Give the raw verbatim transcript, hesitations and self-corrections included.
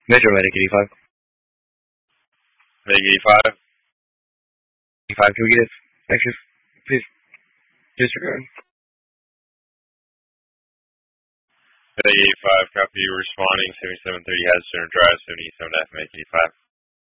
Metro Medic eighty-five. Medic eighty-five. eighty-five, can we get active? Please. Disregard. Medic eighty-five, copy you responding, seventy-seven thirty Hudson Drive, seventy-seven F, Medic eighty-five.